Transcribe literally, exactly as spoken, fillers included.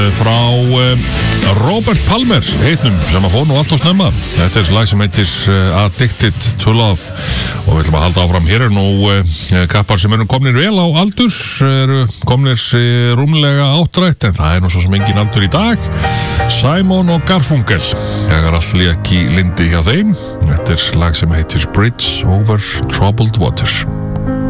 frá Robert Palmer heitnum sem að fór nú allt og snemma. Þetta er lag sem heitir Addicted to Love og við ætlum að halda áfram. Hér er nú kappar sem eru komnir vel á aldur, eru komnir rúmlega áttrætt, en það er nú svo sem engin aldur í dag. Simon og Garfunkel, þegar allt lék í lindi hjá þeim. Þetta er lag sem heitir Bridge over Troubled Water.